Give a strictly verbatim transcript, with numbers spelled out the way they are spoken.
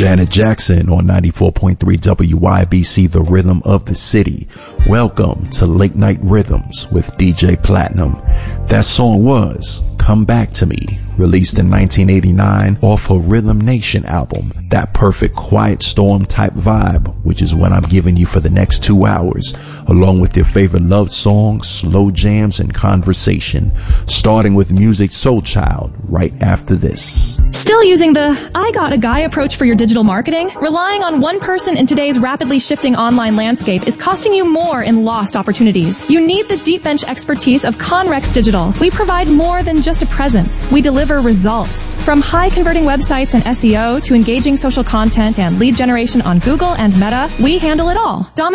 Janet Jackson on ninety-four point three W Y B C, the rhythm of the city. Welcome to Late Night Rhythms with D J Platinum. That song was Come Back to Me, released in nineteen eighty-nine off her Rhythm Nation album. That perfect quiet storm type vibe, which is what I'm giving you for the next two hours, along with your favorite love songs, slow jams, and conversation, starting with Musiq Soulchild right after this. Still using the I got a guy approach for your digital marketing? Relying on one person in today's rapidly shifting online landscape is costing you more in lost opportunities. You need the deep bench expertise of Conrex Digital. We provide more than just a presence. We deliver results. From high converting websites and S E O to engaging social content and lead generation on Google and Meta, we handle it all. Dom-